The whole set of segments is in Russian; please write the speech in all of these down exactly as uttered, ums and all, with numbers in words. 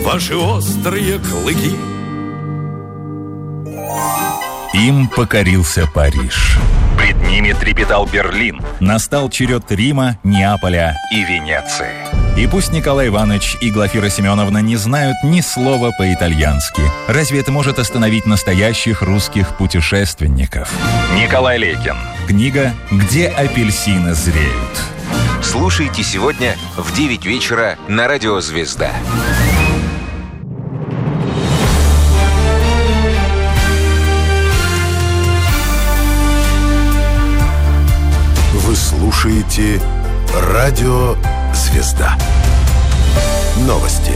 ваши острые клыки. Им покорился Париж. Пред ними трепетал Берлин. Настал черед Рима, Неаполя и Венеции. И пусть Николай Иванович и Глафира Семеновна не знают ни слова по-итальянски, разве это может остановить настоящих русских путешественников? Николай Лейкин. Книга «Где апельсины зреют». Слушайте сегодня в девять вечера на Радио «Звезда». Вы слушаете Радио «Звезда». Новости.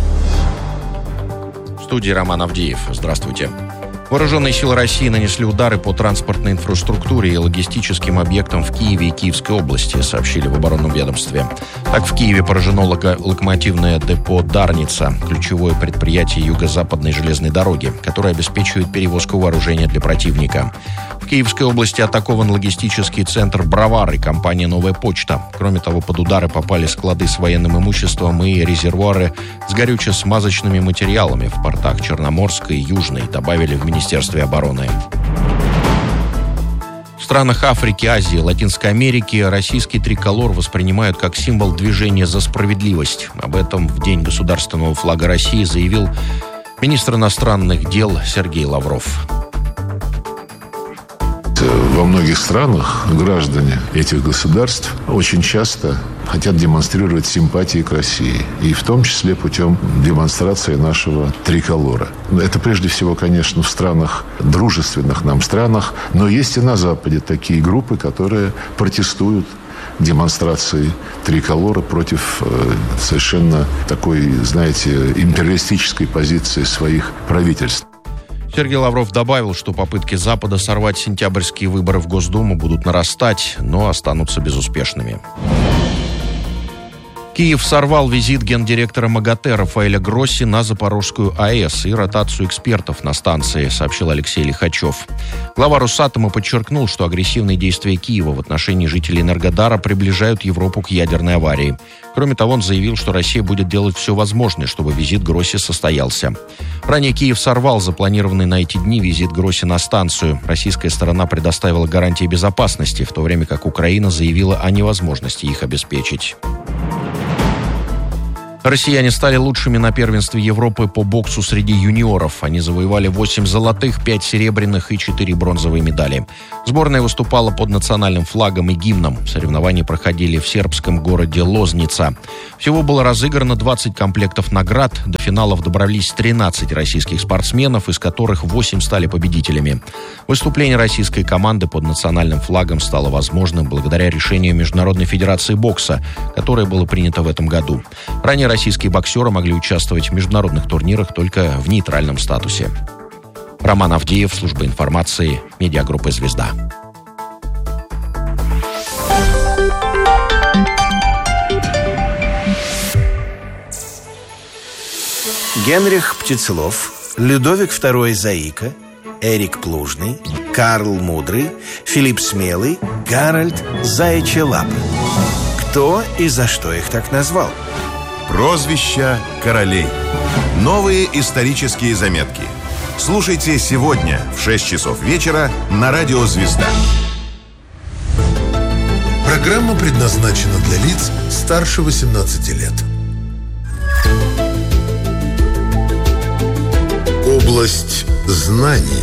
В студии Роман Авдеев. Здравствуйте. Вооруженные силы России нанесли удары по транспортной инфраструктуре и логистическим объектам в Киеве и Киевской области, сообщили в оборонном ведомстве. Так, в Киеве поражено локо- локомотивное депо «Дарница», ключевое предприятие юго-западной железной дороги, которое обеспечивает перевозку вооружения для противника. В Киевской области атакован логистический центр «Бровар» и компания «Новая почта». Кроме того, под удары попали склады с военным имуществом и резервуары с горюче-смазочными материалами в портах Черноморской и Южной, добавили в Министерстве обороны. В странах Африки, Азии, Латинской Америки российский триколор воспринимают как символ движения за справедливость. Об этом в День государственного флага России заявил министр иностранных дел Сергей Лавров. Во многих странах граждане этих государств очень часто хотят демонстрировать симпатии к России. И в том числе путем демонстрации нашего триколора. Это прежде всего, конечно, в странах, дружественных нам странах. Но есть и на Западе такие группы, которые протестуют демонстрации триколора против э, совершенно такой, знаете, империалистической позиции своих правительств. Сергей Лавров добавил, что попытки Запада сорвать сентябрьские выборы в Госдуму будут нарастать, но останутся безуспешными. Киев сорвал визит гендиректора МАГАТЭ Рафаэля Гросси на Запорожскую АЭС и ротацию экспертов на станции, сообщил Алексей Лихачев. Глава Росатома подчеркнул, что агрессивные действия Киева в отношении жителей Энергодара приближают Европу к ядерной аварии. Кроме того, он заявил, что Россия будет делать все возможное, чтобы визит Гросси состоялся. Ранее Киев сорвал запланированный на эти дни визит Гросси на станцию. Российская сторона предоставила гарантии безопасности, в то время как Украина заявила о невозможности их обеспечить. Россияне стали лучшими на первенстве Европы по боксу среди юниоров. Они завоевали восемь золотых, пять серебряных и четыре бронзовые медали. Сборная выступала под национальным флагом и гимном. Соревнования проходили в сербском городе Лозница. Всего было разыграно двадцать комплектов наград. До финалов добрались тринадцать российских спортсменов, из которых восемь стали победителями. Выступление российской команды под национальным флагом стало возможным благодаря решению Международной федерации бокса, которое было принято в этом году. Ранее российские боксеры могли участвовать в международных турнирах только в нейтральном статусе. Роман Авдеев, служба информации, медиагруппа «Звезда». Генрих Птицелов, Людовик второй Заика, Эрик Плужный, Карл Мудрый, Филипп Смелый, Гарольд Заячья Лапа. Кто и за что их так назвал? Прозвища королей. Новые исторические заметки. Слушайте сегодня в шесть часов вечера на Радио «Звезда». Программа предназначена для лиц старше восемнадцати лет. Область знаний.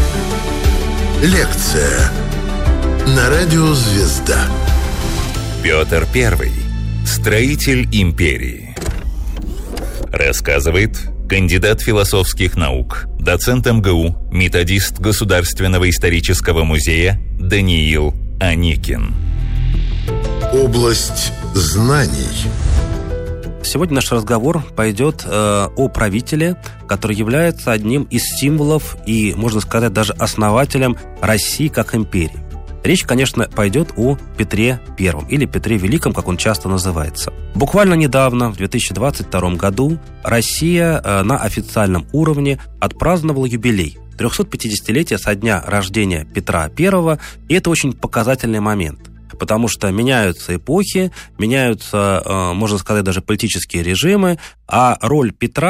Лекция на Радио «Звезда». Петр Первый. Строитель империи. Рассказывает кандидат философских наук, доцент эм гэ у, методист Государственного исторического музея Даниил Аникин. Область знаний. Сегодня наш разговор пойдет э, о правителе, который является одним из символов и, можно сказать, даже основателем России как империи. Речь, конечно, пойдет о Петре Первом, или Петре Великом, как он часто называется. Буквально недавно, в две тысячи двадцать втором году, Россия э, на официальном уровне отпраздновала юбилей. трехсотпятидесятилетие со дня рождения Петра Первого, и это очень показательный момент. Потому что меняются эпохи, меняются, можно сказать, даже политические режимы, а роль Петра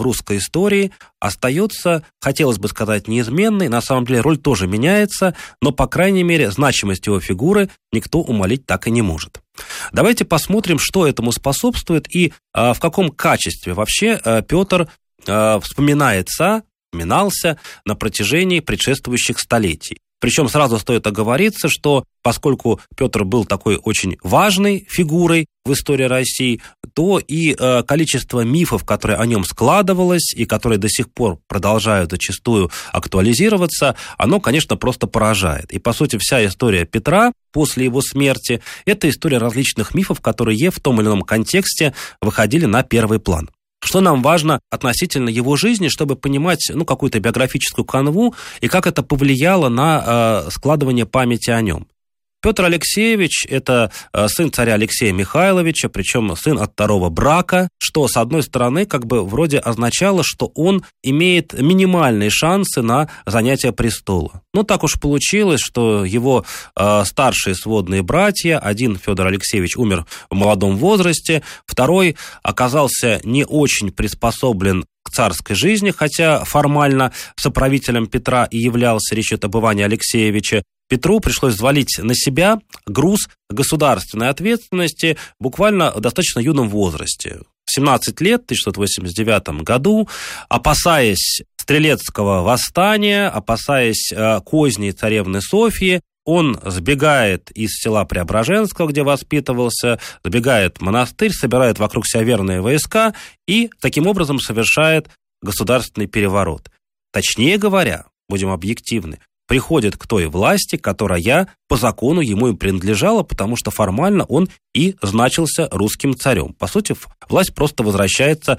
в русской истории остается, хотелось бы сказать, неизменной. На самом деле роль тоже меняется, но, по крайней мере, значимость его фигуры никто умалить так и не может. Давайте посмотрим, что этому способствует и а, в каком качестве вообще а, Петр а, вспоминается, вспоминался на протяжении предшествующих столетий. Причем сразу стоит оговориться, что поскольку Петр был такой очень важной фигурой в истории России, то и э, количество мифов, которые о нем складывалось и которые до сих пор продолжают зачастую актуализироваться, оно, конечно, просто поражает. И, по сути, вся история Петра после его смерти – это история различных мифов, которые в том или ином контексте выходили на первый план. Что нам важно относительно его жизни, чтобы понимать ну, какую-то биографическую канву и как это повлияло на э, складывание памяти о нем. Петр Алексеевич – это сын царя Алексея Михайловича, причем сын от второго брака, что, с одной стороны, как бы вроде означало, что он имеет минимальные шансы на занятие престола. Ну, так уж получилось, что его э, старшие сводные братья, один, Федор Алексеевич, умер в молодом возрасте, второй оказался не очень приспособлен к царской жизни, хотя формально соправителем Петра и являлся, речь идет об Иване Алексеевиче. Петру пришлось взвалить на себя груз государственной ответственности буквально в достаточно юном возрасте. В семнадцать лет, в тысяча шестьсот восемьдесят девятом году, опасаясь стрелецкого восстания, опасаясь э, козней царевны Софьи, он сбегает из села Преображенского, где воспитывался, сбегает в монастырь, собирает вокруг себя верные войска и таким образом совершает государственный переворот. Точнее говоря, будем объективны, приходит к той власти, которая по закону ему и принадлежала, потому что формально он и значился русским царем. По сути, власть просто возвращается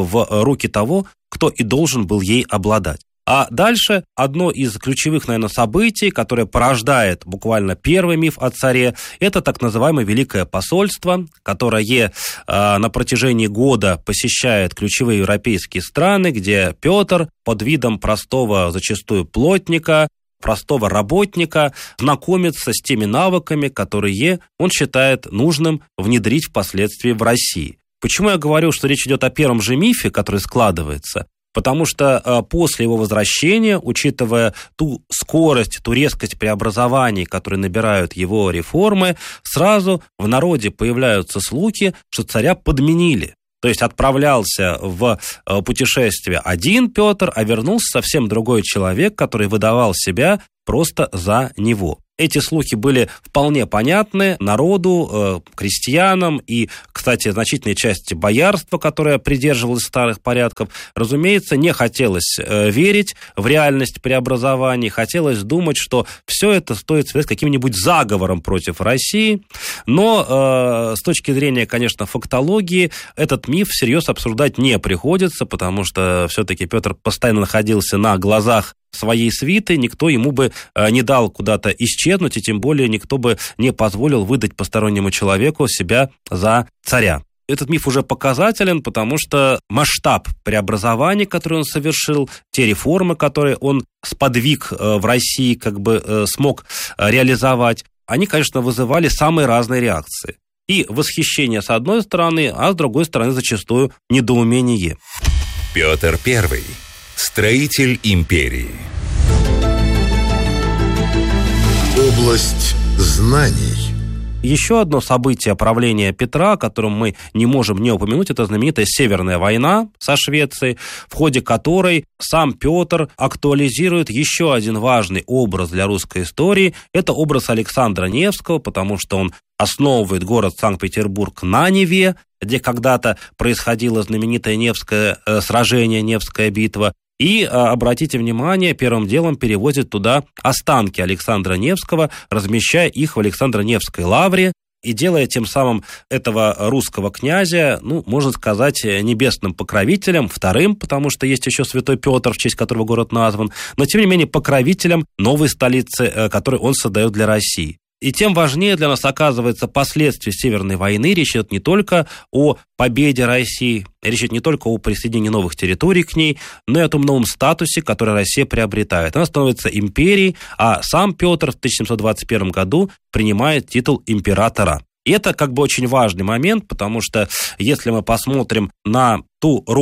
в руки того, кто и должен был ей обладать. А дальше одно из ключевых, наверное, событий, которое порождает буквально первый миф о царе, это так называемое Великое посольство, которое э, на протяжении года посещает ключевые европейские страны, где Петр под видом простого зачастую плотника, простого работника знакомится с теми навыками, которые он считает нужным внедрить впоследствии в России. Почему я говорю, что речь идет о первом же мифе, который складывается? Потому что после его возвращения, учитывая ту скорость, ту резкость преобразований, которые набирают его реформы, сразу в народе появляются слухи, что царя подменили. То есть отправлялся в путешествие один Петр, а вернулся совсем другой человек, который выдавал себя просто за него. Эти слухи были вполне понятны народу, э, крестьянам и, кстати, значительной части боярства, которое придерживалось старых порядков. Разумеется, не хотелось э, верить в реальность преобразований, хотелось думать, что все это стоит связать с каким-нибудь заговором против России. Но э, с точки зрения, конечно, фактологии, этот миф всерьез обсуждать не приходится, потому что все-таки Петр постоянно находился на глазах своей свиты, никто ему бы не дал куда-то исчезнуть, и тем более никто бы не позволил выдать постороннему человеку себя за царя. Этот миф уже показателен, потому что масштаб преобразований, которые он совершил, те реформы, которые он сподвиг в России, как бы смог реализовать, они, конечно, вызывали самые разные реакции. И восхищение с одной стороны, а с другой стороны зачастую недоумение. Петр Первый. Строитель империи. Область знаний. Еще одно событие правления Петра, о котором мы не можем не упомянуть, это знаменитая Северная война со Швецией, в ходе которой сам Петр актуализирует еще один важный образ для русской истории. Это образ Александра Невского, потому что он основывает город Санкт-Петербург на Неве, где когда-то происходило знаменитое Невское э, сражение, Невская битва. И, обратите внимание, первым делом перевозит туда останки Александра Невского, размещая их в Александро-Невской лавре и делая тем самым этого русского князя, ну, можно сказать, небесным покровителем, вторым, потому что есть еще святой Петр, в честь которого город назван, но, тем не менее, покровителем новой столицы, которую он создает для России. И тем важнее для нас оказывается последствия Северной войны. Речь идет не только о победе России, речь идет не только о присоединении новых территорий к ней, но и о том новом статусе, который Россия приобретает. Она становится империей, а сам Петр в тысяча семьсот двадцать первом году принимает титул императора. И это как бы очень важный момент, потому что если мы посмотрим на ту роль,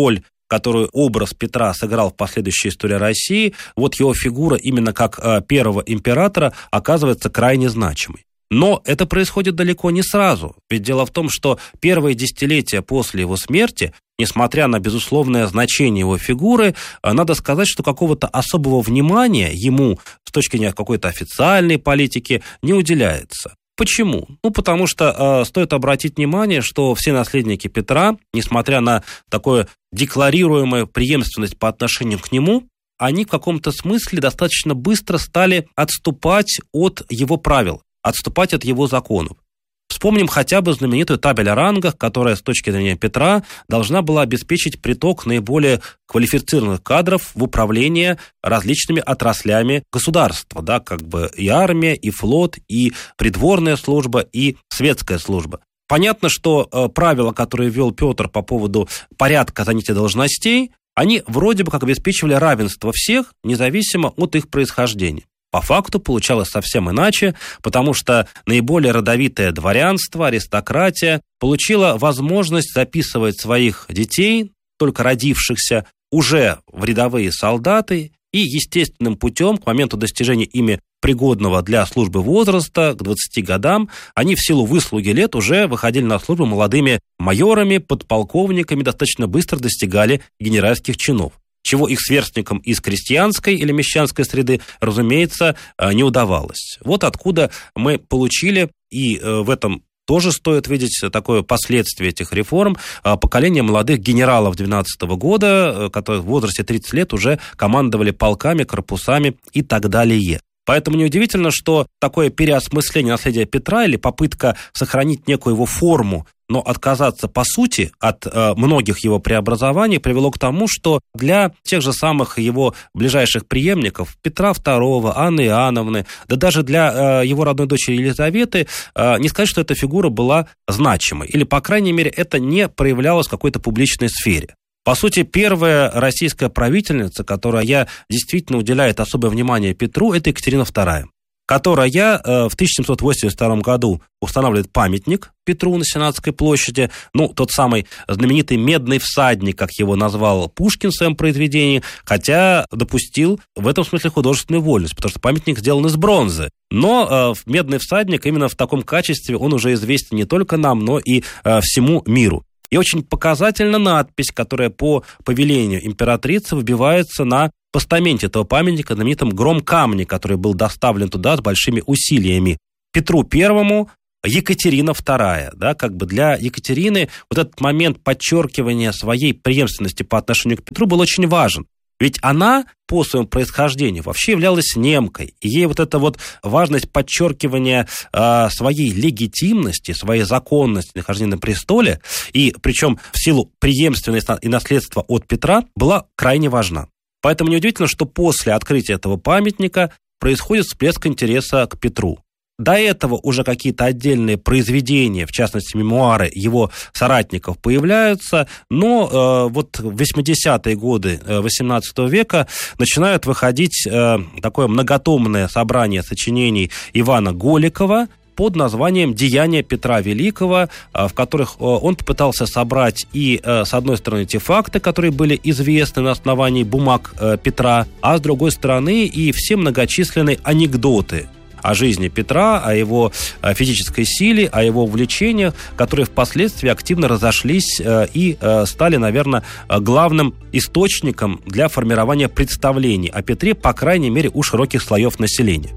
которую образ Петра сыграл в последующей истории России, вот его фигура именно как первого императора оказывается крайне значимой. Но это происходит далеко не сразу. Ведь дело в том, что первые десятилетия после его смерти, несмотря на безусловное значение его фигуры, надо сказать, что какого-то особого внимания ему с точки зрения какой-то официальной политики не уделяется. Почему? Ну, потому что э, стоит обратить внимание, что все наследники Петра, несмотря на такую декларируемую преемственность по отношению к нему, они в каком-то смысле достаточно быстро стали отступать от его правил, отступать от его законов. Вспомним хотя бы знаменитую табель о рангах, которая с точки зрения Петра должна была обеспечить приток наиболее квалифицированных кадров в управление различными отраслями государства, да, как бы и армия, и флот, и придворная служба, и светская служба. Понятно, что э, правила, которые ввел Петр по поводу порядка занятия должностей, они вроде бы как обеспечивали равенство всех, независимо от их происхождения. По факту получалось совсем иначе, потому что наиболее родовитое дворянство, аристократия, получила возможность записывать своих детей, только родившихся, уже в рядовые солдаты, и естественным путем, к моменту достижения ими пригодного для службы возраста, к двадцати годам, они в силу выслуги лет уже выходили на службу молодыми майорами, подполковниками, достаточно быстро достигали генеральских чинов, чего их сверстникам из крестьянской или мещанской среды, разумеется, не удавалось. Вот откуда мы получили, и в этом тоже стоит видеть такое последствие этих реформ, поколение молодых генералов двенадцатого года, которые в возрасте тридцати лет уже командовали полками, корпусами и так далее. Поэтому неудивительно, что такое переосмысление наследия Петра или попытка сохранить некую его форму, но отказаться по сути от э, многих его преобразований привело к тому, что для тех же самых его ближайших преемников, Петра второго, Анны Иоанновны, да даже для э, его родной дочери Елизаветы, э, не сказать, что эта фигура была значимой, или, по крайней мере, это не проявлялось в какой-то публичной сфере. По сути, первая российская правительница, которая действительно уделяет особое внимание Петру, это Екатерина вторая, которая в тысяча семьсот восемьдесят втором году устанавливает памятник Петру на Сенатской площади, ну, тот самый знаменитый «Медный всадник», как его назвал Пушкин в своем произведении, хотя допустил в этом смысле художественную вольность, потому что памятник сделан из бронзы. Но э, «Медный всадник» именно в таком качестве, он уже известен не только нам, но и э, всему миру. И очень показательна надпись, которая по повелению императрицы выбивается на постаменте этого памятника, знаменитом гром-камне, который был доставлен туда с большими усилиями. Петру Первому, Екатерина вторая. Да, как бы для Екатерины вот этот момент подчеркивания своей преемственности по отношению к Петру был очень важен. Ведь она по своему происхождению вообще являлась немкой. И ей вот эта вот важность подчеркивания э, своей легитимности, своей законности нахождения на престоле, и причем в силу преемственности и наследства от Петра, была крайне важна. Поэтому неудивительно, что после открытия этого памятника происходит всплеск интереса к Петру. До этого уже какие-то отдельные произведения, в частности, мемуары его соратников появляются, но э, вот в восьмидесятые годы восемнадцатого века начинают выходить э, такое многотомное собрание сочинений Ивана Голикова под названием «Деяния Петра Великого», в которых он попытался собрать и, с одной стороны, те факты, которые были известны на основании бумаг Петра, а с другой стороны и все многочисленные анекдоты о жизни Петра, о его физической силе, о его увлечениях, которые впоследствии активно разошлись и стали, наверное, главным источником для формирования представлений о Петре, по крайней мере, у широких слоев населения.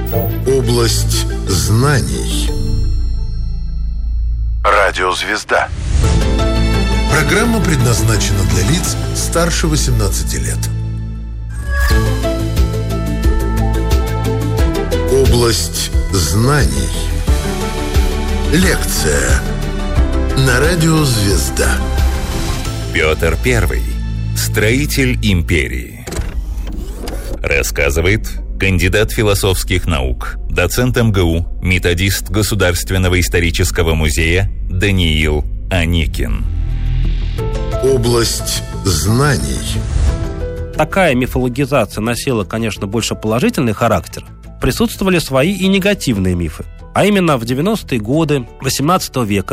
Область знаний. Радиозвезда. Программа предназначена для лиц старше восемнадцати лет. Область знаний. Лекция на радио «Звезда». Петр Первый. Строитель империи. Рассказывает кандидат философских наук, доцент эм гэ у, методист Государственного исторического музея Даниил Аникин. Область знаний. Такая мифологизация носила, конечно, больше положительный характер. Присутствовали свои и негативные мифы. А именно в девяностые годы восемнадцатого века в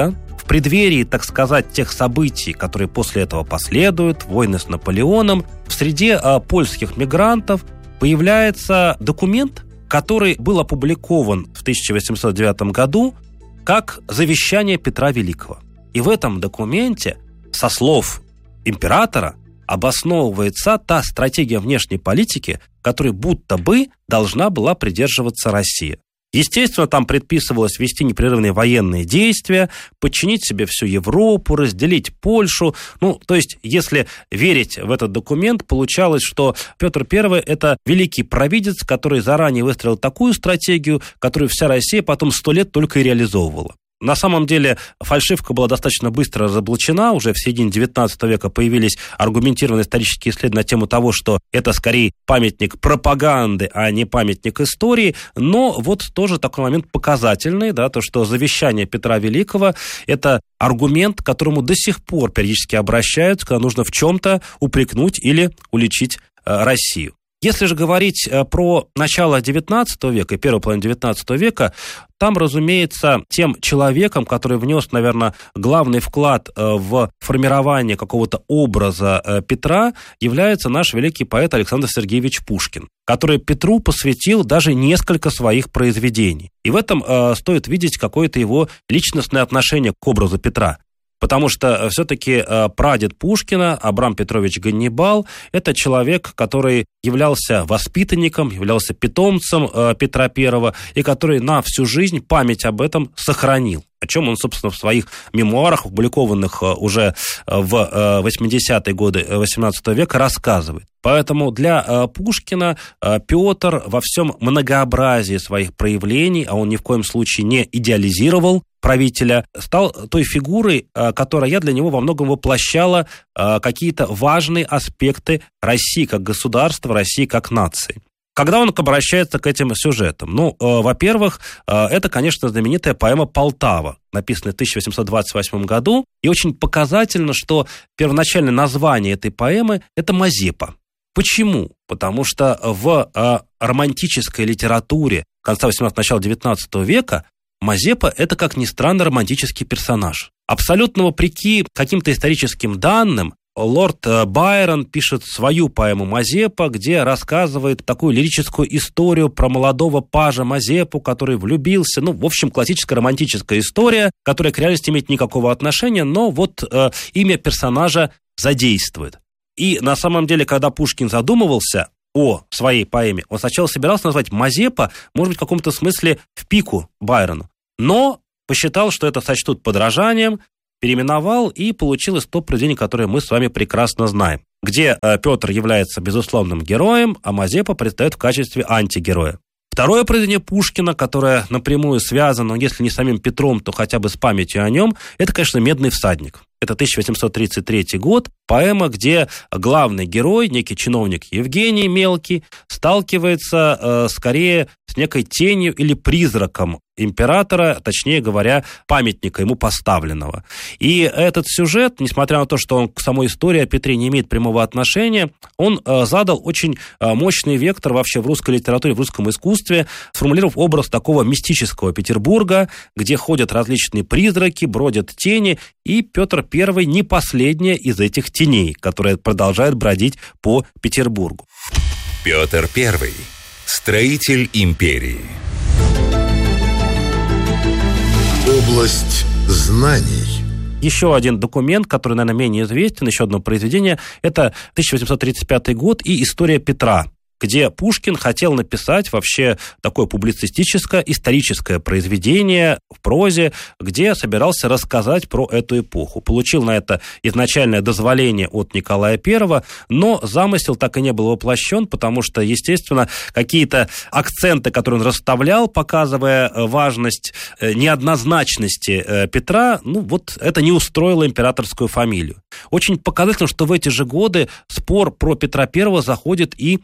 в преддверии, так сказать, тех событий, которые после этого последуют, войны с Наполеоном, в среде а, польских мигрантов появляется документ, который был опубликован в тысяча восемьсот девятом году как завещание Петра Великого. И в этом документе, со слов императора, обосновывается та стратегия внешней политики, которой будто бы должна была придерживаться Россия. Естественно, там предписывалось вести непрерывные военные действия, подчинить себе всю Европу, разделить Польшу. Ну, то есть, если верить в этот документ, получалось, что Петр Первый – это великий провидец, который заранее выстроил такую стратегию, которую вся Россия потом сто лет только и реализовывала. На самом деле фальшивка была достаточно быстро разоблачена. Уже в середине девятнадцатого века появились аргументированные исторические исследования на тему того, что это скорее памятник пропаганды, а не памятник истории. Но вот тоже такой момент показательный, да, то, что завещание Петра Великого – это аргумент, к которому до сих пор периодически обращаются, когда нужно в чем-то упрекнуть или уличить э, Россию. Если же говорить про начало девятнадцатого века и первую половину девятнадцатого века, там, разумеется, тем человеком, который внес, наверное, главный вклад в формирование какого-то образа Петра, является наш великий поэт Александр Сергеевич Пушкин, который Петру посвятил даже несколько своих произведений. И в этом стоит видеть какое-то его личностное отношение к образу Петра. Потому что все-таки прадед Пушкина, Абрам Петрович Ганнибал, это человек, который являлся воспитанником, являлся питомцем Петра Первого, и который на всю жизнь память об этом сохранил. О чем он, собственно, в своих мемуарах, опубликованных уже в восьмидесятые годы восемнадцатого века, рассказывает. Поэтому для Пушкина Петр во всем многообразии своих проявлений, а он ни в коем случае не идеализировал правителя, стал той фигурой, которая для него во многом воплощала какие-то важные аспекты России как государства, России как нации. Когда он обращается к этим сюжетам? Ну, э, во-первых, э, это, конечно, знаменитая поэма «Полтава», написанная в тысяча восемьсот двадцать восьмом году. И очень показательно, что первоначальное название этой поэмы – это «Мазепа». Почему? Потому что в э, романтической литературе конца восемнадцатого, начала девятнадцатого века Мазепа – это, как ни странно, романтический персонаж. Абсолютно вопреки каким-то историческим данным, лорд Байрон пишет свою поэму «Мазепа», где рассказывает такую лирическую историю про молодого пажа Мазепу, который влюбился. Ну, в общем, классическая романтическая история, которая к реальности имеет никакого отношения, но вот э, имя персонажа задействует. И на самом деле, когда Пушкин задумывался о своей поэме, он сначала собирался назвать Мазепа, может быть, в каком-то смысле в пику Байрону, но посчитал, что это сочтут подражанием, переименовал, и получилось то произведение, которое мы с вами прекрасно знаем, где э, Петр является безусловным героем, а Мазепа предстает в качестве антигероя. Второе произведение Пушкина, которое напрямую связано, если не с самим Петром, то хотя бы с памятью о нем, это, конечно, «Медный всадник». Это тысяча восемьсот тридцать третий год, поэма, где главный герой, некий чиновник Евгений Мелкий, сталкивается э, скорее с некой тенью или призраком императора, точнее говоря, памятника ему поставленного. И этот сюжет, несмотря на то, что он к самой истории о Петре не имеет прямого отношения, он э, задал очень э, мощный вектор вообще в русской литературе, в русском искусстве, сформулировав образ такого мистического Петербурга, где ходят различные призраки, бродят тени, и Петр Первый не последняя из этих теней, которая продолжает бродить по Петербургу. Петр Первый. Строитель империи. Область знаний. Еще один документ, который, наверное, менее известен, еще одно произведение, это тысяча восемьсот тридцать пятый год и «История Петра», где Пушкин хотел написать вообще такое публицистическое, историческое произведение в прозе, где собирался рассказать про эту эпоху. Получил на это изначальное дозволение от Николая Первого, но замысел так и не был воплощен, потому что, естественно, какие-то акценты, которые он расставлял, показывая важность неоднозначности Петра, ну вот это не устроило императорскую фамилию. Очень показательно, что в эти же годы спор про Петра Первого заходит и в средневековье.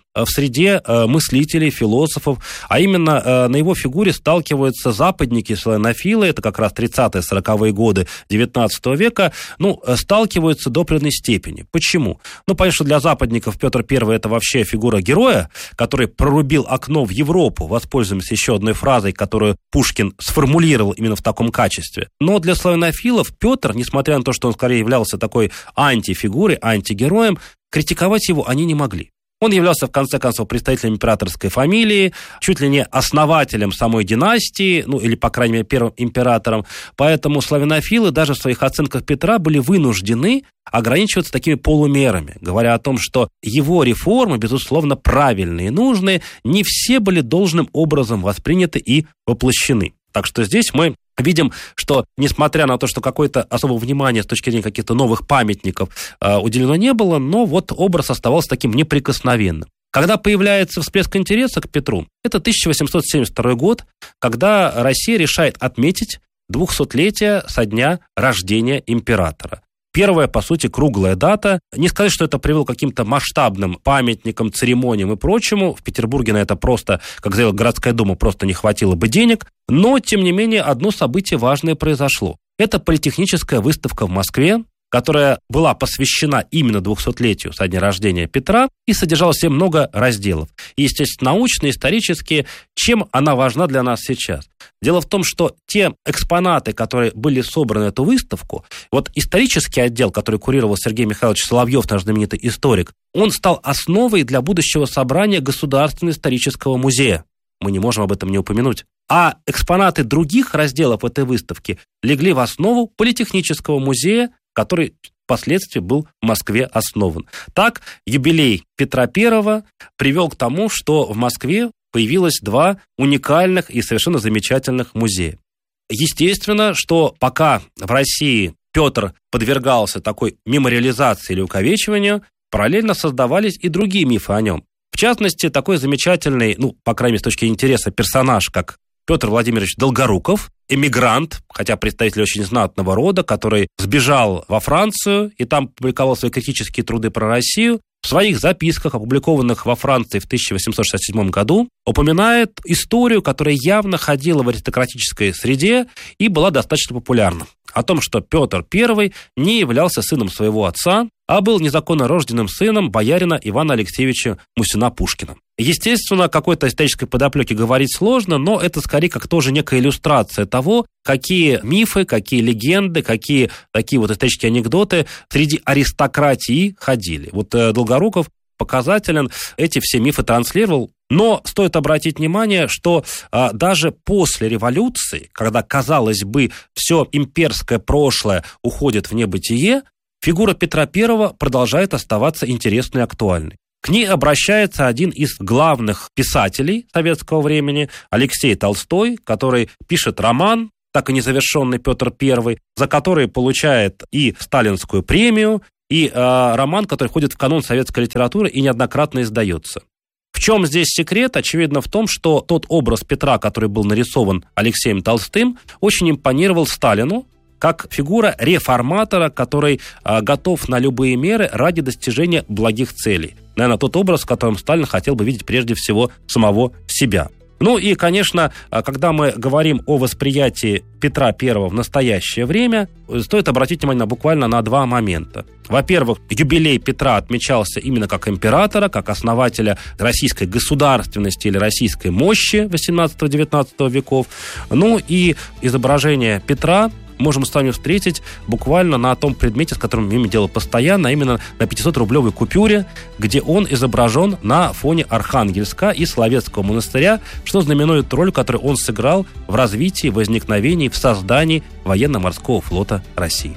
среде э, мыслителей, философов, а именно э, на его фигуре сталкиваются западники, славянофилы, это как раз тридцатые сороковые годы девятнадцатого века, ну, э, сталкиваются до определенной степени. Почему? Ну, понятно, что для западников Петр Первый это вообще фигура героя, который прорубил окно в Европу, воспользуемся еще одной фразой, которую Пушкин сформулировал именно в таком качестве. Но для славянофилов Петр, несмотря на то, что он скорее являлся такой антифигурой, антигероем, критиковать его они не могли. Он являлся, в конце концов, представителем императорской фамилии, чуть ли не основателем самой династии, ну, или, по крайней мере, первым императором. Поэтому славянофилы даже в своих оценках Петра были вынуждены ограничиваться такими полумерами, говоря о том, что его реформы, безусловно, правильные и нужные, не все были должным образом восприняты и воплощены. Так что здесь мы видим, что, несмотря на то, что какое-то особое внимание с точки зрения каких-то новых памятников э, уделено не было, но вот образ оставался таким неприкосновенным. Когда появляется всплеск интереса к Петру, это тысяча восемьсот семьдесят второй год, когда Россия решает отметить двухсотлетие со дня рождения императора. Первая, по сути, круглая дата. Не сказать, что это привело к каким-то масштабным памятникам, церемониям и прочему. В Петербурге на это просто, как заявила городская дума, просто не хватило бы денег. Но, тем не менее, одно событие важное произошло. Это политехническая выставка в Москве, которая была посвящена именно двухсотлетию со дня рождения Петра и содержала в себе много разделов. И, естественно, научные, исторические. Чем она важна для нас сейчас? Дело в том, что те экспонаты, которые были собраны на эту выставку, вот исторический отдел, который курировал Сергей Михайлович Соловьев, наш знаменитый историк, он стал основой для будущего собрания Государственного исторического музея. Мы не можем об этом не упомянуть. А экспонаты других разделов этой выставки легли в основу Политехнического музея, который впоследствии был в Москве основан. Так, юбилей Петра Первого привел к тому, что в Москве появилось два уникальных и совершенно замечательных музея. Естественно, что пока в России Петр подвергался такой мемориализации или увековечиванию, параллельно создавались и другие мифы о нем. В частности, такой замечательный, ну, по крайней мере, с точки интереса персонаж, как Петр Владимирович Долгоруков, эмигрант, хотя представитель очень знатного рода, который сбежал во Францию и там публиковал свои критические труды про Россию, в своих записках, опубликованных во Франции в тысяча восемьсот шестьдесят седьмом году, упоминает историю, которая явно ходила в аристократической среде и была достаточно популярна. О том, что Петр Первый не являлся сыном своего отца, а был незаконно рожденным сыном боярина Ивана Алексеевича Мусина-Пушкина. Естественно, какой-то исторической подоплеки говорить сложно, но это скорее как тоже некая иллюстрация того, какие мифы, какие легенды, какие такие вот исторические анекдоты среди аристократии ходили. Вот э, Долгоруков показателен, эти все мифы транслировал. Но стоит обратить внимание, что а, даже после революции, когда, казалось бы, все имперское прошлое уходит в небытие, фигура Петра Первого продолжает оставаться интересной и актуальной. К ней обращается один из главных писателей советского времени, Алексей Толстой, который пишет роман, так и незавершенный «Петр Первый», за который получает и сталинскую премию, и э, роман, который входит в канон советской литературы и неоднократно издается. В чем здесь секрет? Очевидно в том, что тот образ Петра, который был нарисован Алексеем Толстым, очень импонировал Сталину, как фигура реформатора, который э, готов на любые меры ради достижения благих целей. Наверное, тот образ, в котором Сталин хотел бы видеть прежде всего самого себя. Ну и, конечно, когда мы говорим о восприятии Петра Первого в настоящее время, стоит обратить внимание буквально на два момента. Во-первых, юбилей Петра отмечался именно как императора, как основателя российской государственности или российской мощи восемнадцатого-девятнадцатого веков. Ну и изображение Петра можем с вами встретить буквально на том предмете, с которым мы имеем дело постоянно, а именно на пятисотрублевой купюре, где он изображен на фоне Архангельска и Соловецкого монастыря, что знаменует роль, которую он сыграл в развитии, возникновении, в создании военно-морского флота России.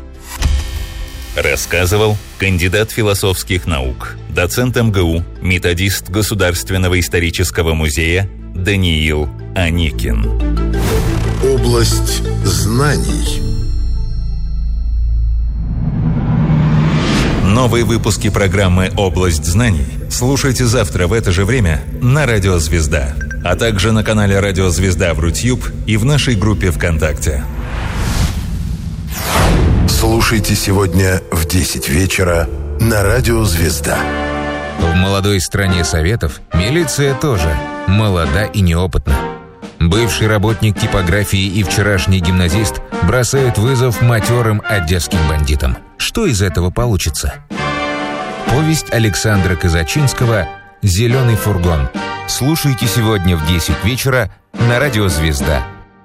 Рассказывал кандидат философских наук, доцент эм гэ у, методист Государственного исторического музея Даниил Аникин. Область знаний. Новые выпуски программы «Область знаний» слушайте завтра в это же время на Радио Звезда, а также на канале Радио Звезда в Рутьюб и в нашей группе ВКонтакте. Слушайте сегодня в десять вечера на Радио Звезда. В молодой стране Советов милиция тоже молода и неопытна. Бывший работник типографии и вчерашний гимназист бросают вызов матерым одесским бандитам. Что из этого получится? Повесть Александра Казачинского «Зеленый фургон». Слушайте сегодня в десять вечера на радио «Звезда».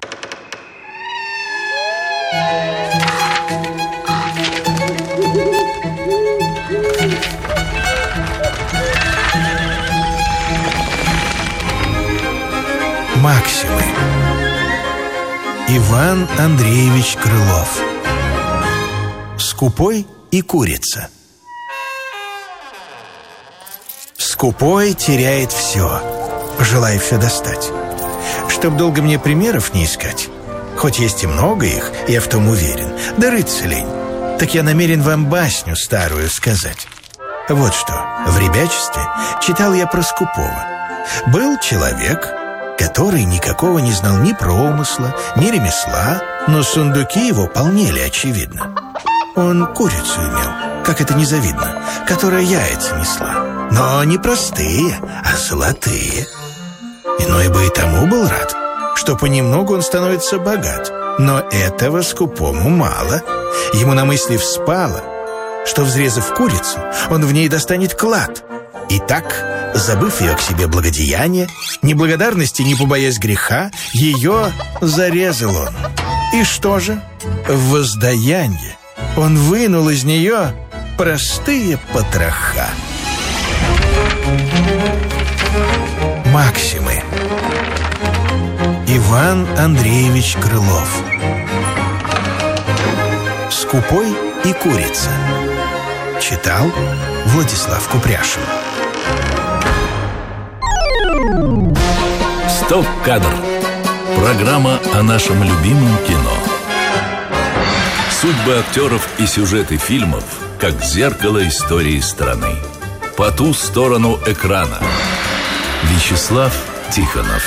Максимы. Иван Андреевич Крылов. Скупой и курица. Скупой теряет все, желая все достать. Чтоб долго мне примеров не искать, хоть есть и много их, я в том уверен, да рыться лень, так я намерен вам басню старую сказать. Вот что, в ребячестве читал я про скупого. Был человек, который никакого не знал ни промысла, ни ремесла, но сундуки его полнели, очевидно. Он курицу имел, как это незавидно, которая яйца несла, но не простые, а золотые. Иной бы и тому был рад, что понемногу он становится богат, но этого скупому мало. Ему на мысли вспало, что, взрезав курицу, он в ней достанет клад. И так, забыв ее к себе благодеяние, ни благодарности, ни побоясь греха, ее зарезал он. И что же? В воздаяние он вынул из нее простые потроха. Максимы. Иван Андреевич Крылов. Скупой и курица. Читал Владислав Купряшин. Стоп-кадр. Программа о нашем любимом кино. Судьбы актеров и сюжеты фильмов, как зеркало истории страны. По ту сторону экрана. Вячеслав Тихонов.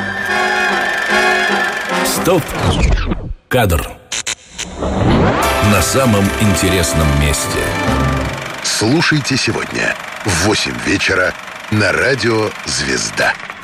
Стоп-кадр. На самом интересном месте. Слушайте сегодня в восемь вечера на радио «Звезда».